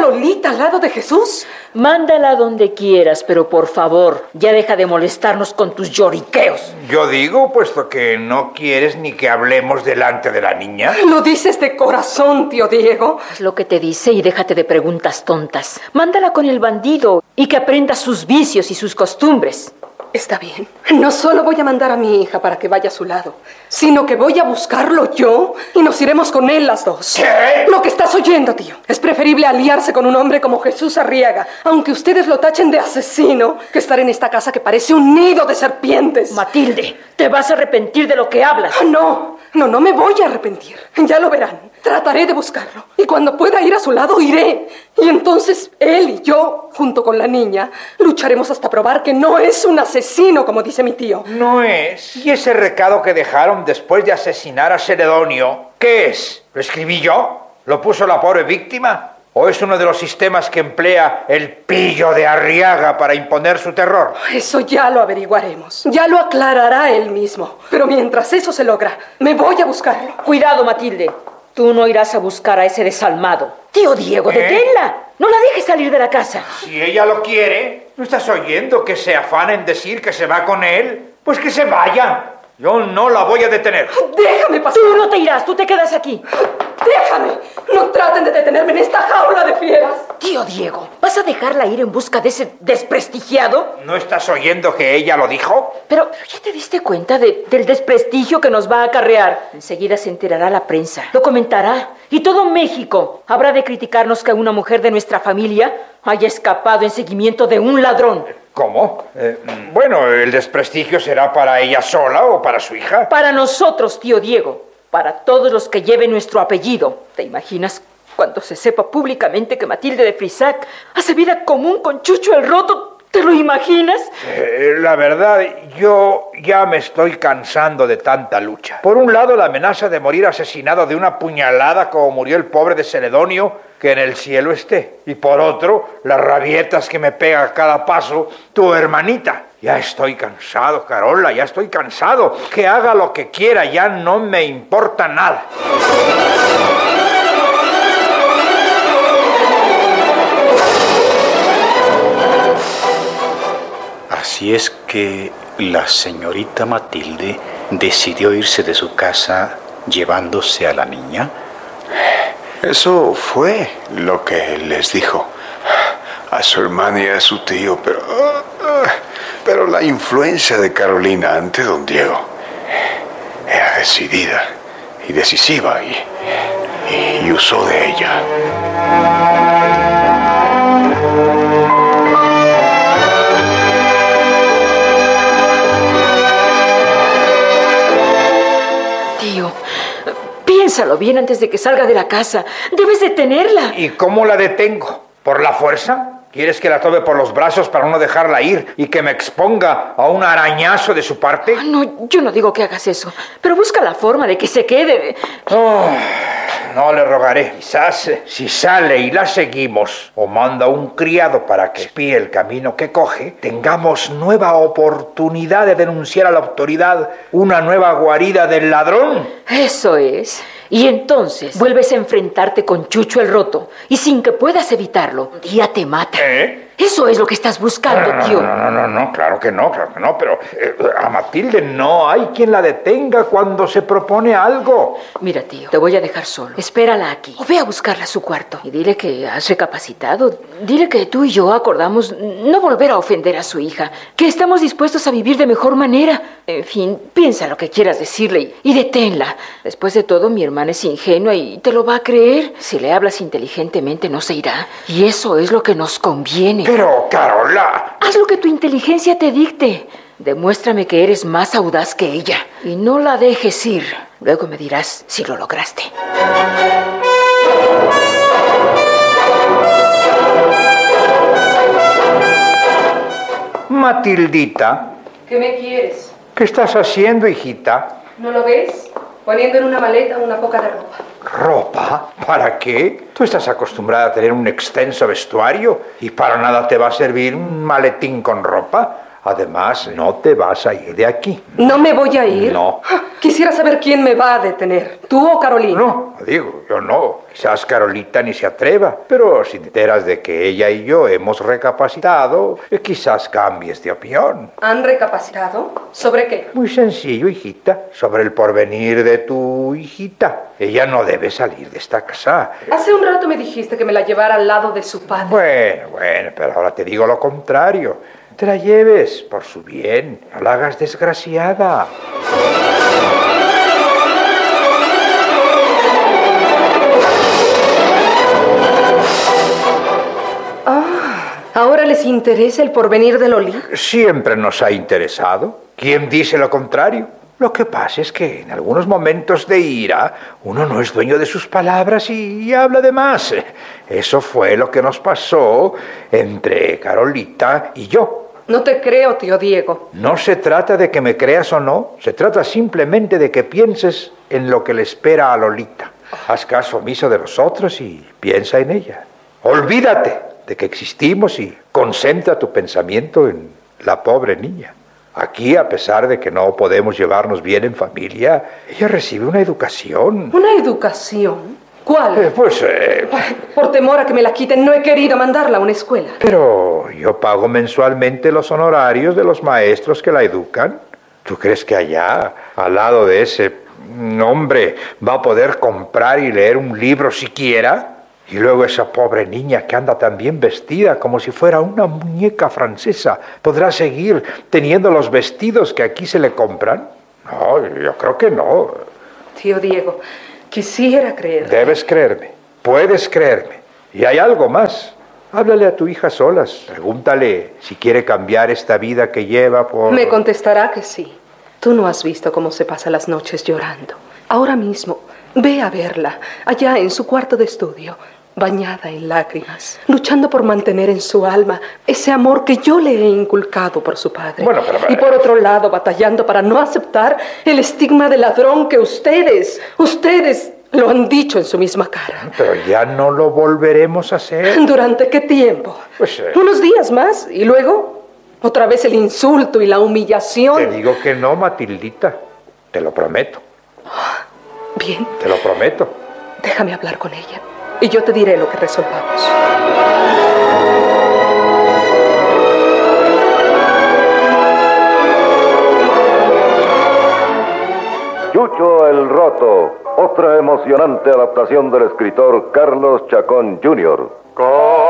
Lolita al lado de Jesús? Mándala donde quieras, pero por favor, ya deja de molestarnos con tus lloriqueos. Yo digo, puesto que no quieres ni que hablemos delante de la niña. Lo dices de corazón, tío Diego. Haz lo que te dice y déjate de preguntas tontas. Mándala con el bandido y que aprenda sus vicios y sus costumbres. Está bien. No solo voy a mandar a mi hija para que vaya a su lado, sino que voy a buscarlo yo y nos iremos con él las dos. ¿Qué? Lo que estás oyendo, tío. Es preferible aliarse con un hombre como Jesús Arriaga, aunque ustedes lo tachen de asesino, que estar en esta casa que parece un nido de serpientes. Matilde, te vas a arrepentir de lo que hablas. No me voy a arrepentir. Ya lo verán. Trataré de buscarlo. Y cuando pueda ir a su lado, iré. Y entonces él y yo, junto con la niña, lucharemos hasta probar que no es un asesino, como dice mi tío. No es. ¿Y ese recado que dejaron después de asesinar a Celedonio? ¿Qué es? ¿Lo escribí yo? ¿Lo puso la pobre víctima? ¿O es uno de los sistemas que emplea el pillo de Arriaga para imponer su terror? Eso ya lo averiguaremos. Ya lo aclarará él mismo. Pero mientras eso se logra, me voy a buscarlo. Cuidado, Matilde. Tú no irás a buscar a ese desalmado. Tío Diego, deténla. No la dejes salir de la casa. Si ella lo quiere, ¿no estás oyendo que se afana en decir que se va con él? Pues que se vaya. Yo no la voy a detener. Déjame pasar. Tú no te irás, tú te quedas aquí. ¡Déjame! No traten de detenerme en esta jaula de fieras. Tío Diego, ¿vas a dejarla ir en busca de ese desprestigiado? ¿No estás oyendo que ella lo dijo? Pero ¿ya te diste cuenta del desprestigio que nos va a acarrear? Enseguida se enterará la prensa, lo comentará, y todo México habrá de criticarnos que una mujer de nuestra familia haya escapado en seguimiento de un ladrón. ¿Cómo? Bueno, el desprestigio será para ella sola o para su hija. Para nosotros, tío Diego. Para todos los que lleven nuestro apellido. ¿Te imaginas cuando se sepa públicamente que Matilde de Frisac hace vida común con Chucho el Roto? ¿Te lo imaginas? La verdad, yo ya me estoy cansando de tanta lucha. Por un lado, la amenaza de morir asesinado de una puñalada como murió el pobre de Celedonio, que en el cielo esté. Y por otro, las rabietas que me pega a cada paso tu hermanita. Ya estoy cansado, Carola, ya estoy cansado. Que haga lo que quiera, ya no me importa nada. Así es que la señorita Matilde decidió irse de su casa llevándose a la niña. Eso fue lo que les dijo a su hermana y a su tío, pero la influencia de Carolina ante don Diego era decidida y decisiva y usó de ella. Tío, piénsalo bien antes de que salga de la casa. Debes detenerla. ¿Y cómo la detengo? ¿Por la fuerza? ¿Quieres que la tome por los brazos para no dejarla ir y que me exponga a un arañazo de su parte? No, yo no digo que hagas eso, pero busca la forma de que se quede. No le rogaré. Quizás si sale y la seguimos o manda un criado para que espíe el camino que coge, tengamos nueva oportunidad de denunciar a la autoridad una nueva guarida del ladrón. Eso es. Y entonces vuelves a enfrentarte con Chucho el Roto y sin que puedas evitarlo, un día te mata. Eso es lo que estás buscando, tío. No, claro que no, pero a Matilde no hay quien la detenga cuando se propone algo. Mira, tío, te voy a dejar solo. Espérala aquí. O ve a buscarla a su cuarto y dile que has recapacitado. Dile que tú y yo acordamos no volver a ofender a su hija, que estamos dispuestos a vivir de mejor manera. En fin, piensa lo que quieras decirle y deténla. Después de todo, mi hermana es ingenua y te lo va a creer. Si le hablas inteligentemente, no se irá. Y eso es lo que nos conviene. Pero, Carola... Haz lo que tu inteligencia te dicte. Demuéstrame que eres más audaz que ella. Y no la dejes ir. Luego me dirás si lo lograste. Matildita. ¿Qué me quieres? ¿Qué estás haciendo, hijita? ¿No lo ves? Poniendo en una maleta una poca de ropa. ¿Ropa? ¿Para qué? Tú estás acostumbrada a tener un extenso vestuario y para nada te va a servir un maletín con ropa. Además, no te vas a ir de aquí. ¿No me voy a ir? No. Quisiera saber quién me va a detener, tú o Carolina. No, digo, yo no. Quizás Carolita ni se atreva, pero si te enteras de que ella y yo hemos recapacitado, quizás cambies de opinión. ¿Han recapacitado? ¿Sobre qué? Muy sencillo, hijita, sobre el porvenir de tu hijita. Ella no debe salir de esta casa. Hace un rato me dijiste que me la llevara al lado de su padre. Bueno, pero ahora te digo lo contrario. Te la lleves por su bien, no la hagas desgraciada. ¿Ahora les interesa el porvenir de Loli? Siempre nos ha interesado. ¿Quién dice lo contrario? Lo que pasa es que en algunos momentos de ira uno no es dueño de sus palabras y habla de más. Eso fue lo que nos pasó entre Carolita y yo. No te creo, tío Diego. No se trata de que me creas o no, se trata simplemente de que pienses en lo que le espera a Lolita. Haz caso omiso de nosotros y piensa en ella. Olvídate de que existimos y concentra tu pensamiento en la pobre niña. Aquí, a pesar de que no podemos llevarnos bien en familia, ella recibe una educación. ¿Una educación? ¿Cuál? Por temor a que me la quiten, no he querido mandarla a una escuela. Pero yo pago mensualmente los honorarios de los maestros que la educan. ¿Tú crees que allá, al lado de ese hombre, va a poder comprar y leer un libro siquiera? Y luego esa pobre niña que anda tan bien vestida como si fuera una muñeca francesa, ¿podrá seguir teniendo los vestidos que aquí se le compran? No, yo creo que no. Tío Diego, quisiera creer. Debes creerme, puedes creerme. Y hay algo más. Háblale a tu hija solas. Pregúntale si quiere cambiar esta vida que lleva por... Me contestará que sí. Tú no has visto cómo se pasa las noches llorando. Ahora mismo, ve a verla, allá en su cuarto de estudio, bañada en lágrimas, luchando por mantener en su alma ese amor que yo le he inculcado por su padre. Bueno, pero... Y por otro lado, batallando para no aceptar el estigma de ladrón que ustedes lo han dicho en su misma cara. Pero ya no lo volveremos a hacer. ¿Durante qué tiempo? Unos días más, y luego otra vez el insulto y la humillación. Te digo que no, Matildita, te lo prometo. Bien. Te lo prometo. Déjame hablar con ella y yo te diré lo que resolvamos. Chucho el Roto, otra emocionante adaptación del escritor Carlos Chacón Jr.